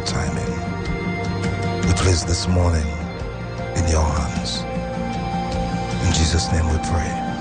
timing. We place this morning in your hands. In Jesus' name we pray.